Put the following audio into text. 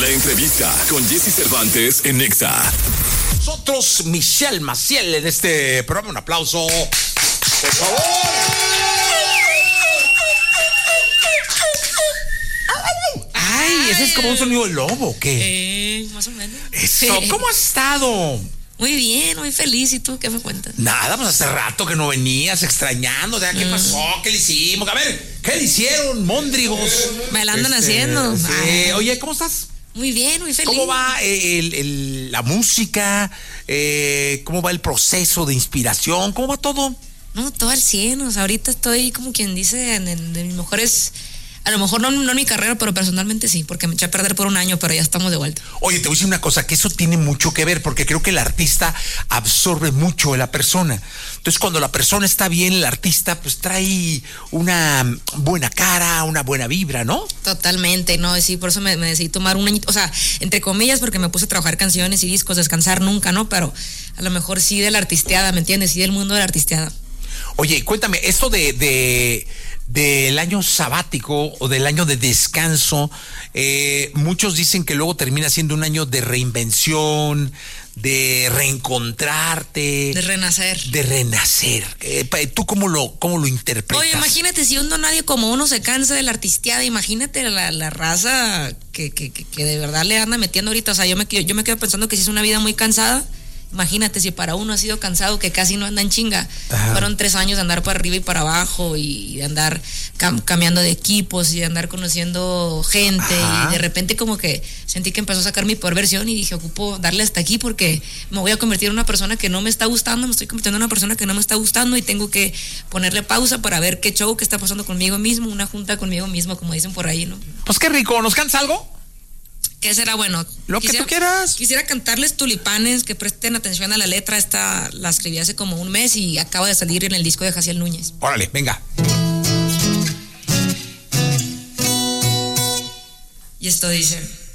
La entrevista con Jesse Cervantes en Nexa. Nosotros, Michelle Maciel, en este programa. Un aplauso, por favor. Ay, ese es como un sonido de lobo, ¿o qué? Más o menos. Eso, ¿cómo has estado? Muy bien, muy feliz. ¿Y tú qué me cuentas? Nada, pues hace rato que no venías extrañando. O sea, ¿qué pasó? ¿Qué le hicimos? A ver, ¿qué le hicieron, móndrigos? Me la andan haciendo. Sí. Oye, ¿cómo estás? Muy bien, muy feliz. ¿Cómo va la música? ¿Cómo va el proceso de inspiración? ¿Cómo va todo? No, todo al 100. O sea, ahorita estoy como quien dice de mis mejores. A lo mejor no en mi carrera, pero personalmente sí, porque me eché a perder por un año, pero ya estamos de vuelta. Oye, te voy a decir una cosa, que eso tiene mucho que ver, porque creo que el artista absorbe mucho de la persona. Entonces, cuando la persona está bien, el artista pues trae una buena cara, una buena vibra, ¿no? Totalmente, no, sí, por eso me decidí tomar un añito, o sea, entre comillas, porque me puse a trabajar canciones y discos, descansar nunca, ¿no? Pero a lo mejor sí de la artisteada, ¿me entiendes? Sí del mundo de la artisteada. Oye, cuéntame, esto del año sabático o del año de descanso, muchos dicen que luego termina siendo un año de reinvención, de reencontrarte, De renacer. de renacer. ¿Tú cómo lo interpretas? Oye, imagínate, si nadie como uno se cansa de la artisteada, imagínate la raza que de verdad le anda metiendo ahorita. O sea, yo me quedo pensando que si es una vida muy cansada. Imagínate si para uno ha sido cansado, que casi no anda en chinga. Ajá. Fueron 3 años de andar para arriba y para abajo y de andar cambiando de equipos y de andar conociendo gente. Ajá. Y de repente como que sentí que empezó a sacar mi peor versión y dije, ocupo darle hasta aquí porque me voy a convertir en una persona que no me está gustando, me estoy convirtiendo en una persona que no me está gustando y tengo que ponerle pausa para ver qué show que está pasando conmigo mismo, una junta conmigo mismo, como dicen por ahí, ¿no? Pues qué rico, ¿nos cantas algo? ¿Qué será bueno? Lo que tú quieras. Quisiera cantarles Tulipanes, que presten atención a la letra. Esta la escribí hace como un mes y acaba de salir en el disco de Jaciel Núñez. Órale, venga. Y esto dice...